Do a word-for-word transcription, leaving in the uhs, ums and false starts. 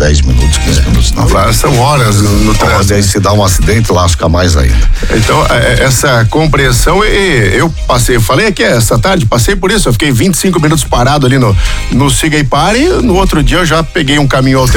dez minutos, quinze minutos na Lá são horas no, no trânsito. Aí se dá um acidente, lasca mais ainda. Então, é, essa compreensão, e eu passei, falei aqui essa tarde, passei por isso, eu fiquei vinte e cinco minutos parado ali no, no Siga e Pare, no outro dia eu já peguei um caminho alternativo